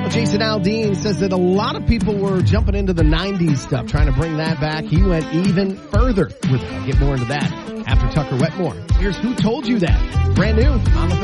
Jason Aldean says that a lot of people were jumping into the 90s stuff, trying to bring that back. He went even further with it. I'll get more into that after Tucker Wetmore. Here's Who Told You That? Brand new on the